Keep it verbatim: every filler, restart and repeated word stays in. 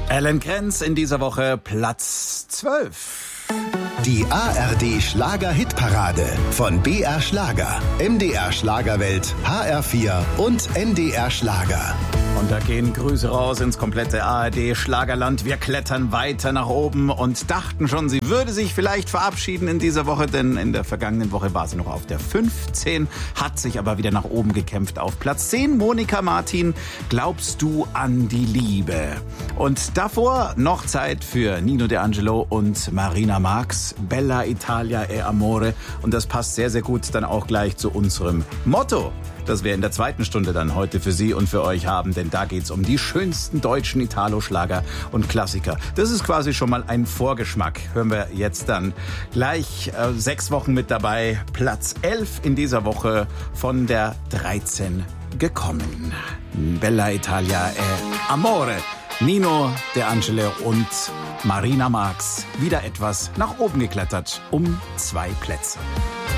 Alan Krenz in dieser Woche Platz zwölf. Die A R D Schlager-Hitparade von B R Schlager, M D R Schlagerwelt, H R vier und N D R Schlager. Und da gehen Grüße raus ins komplette A R D-Schlagerland. Wir klettern weiter nach oben und dachten schon, sie würde sich vielleicht verabschieden in dieser Woche, denn in der vergangenen Woche war sie noch auf der fünfzehn, hat sich aber wieder nach oben gekämpft auf Platz zehn. Monika Martin, glaubst du an die Liebe? Und davor noch Zeit für Nino D'Angelo und Marina Marx, Bella Italia e Amore. Und das passt sehr, sehr gut dann auch gleich zu unserem Motto, das wir in der zweiten Stunde dann heute für Sie und für euch haben, denn da geht's um die schönsten deutschen Italo-Schlager und Klassiker. Das ist quasi schon mal ein Vorgeschmack. Hören wir jetzt dann gleich äh, sechs Wochen mit dabei. Platz elf in dieser Woche von der dreizehn gekommen. Bella Italia e Amore. Nino D'Angelo und Marina Marx wieder etwas nach oben geklettert um zwei Plätze.